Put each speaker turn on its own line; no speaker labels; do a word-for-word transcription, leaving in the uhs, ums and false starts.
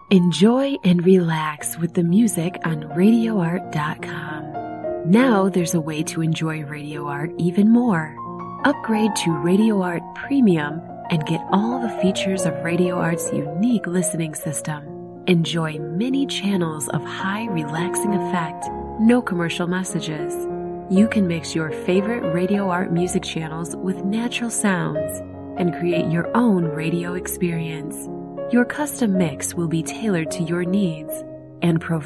Enjoy and relax with the music on radio art dot com. Now there's a way to enjoy Radio Art even more. Upgrade to Radio Art Premium and get all the features of Radio Art's unique listening system. Enjoy many channels of high relaxing effect, no commercial messages. You can mix your favorite Radio Art music channels with natural sounds and create your own radio experience. Your custom mix will be tailored to your needs and provide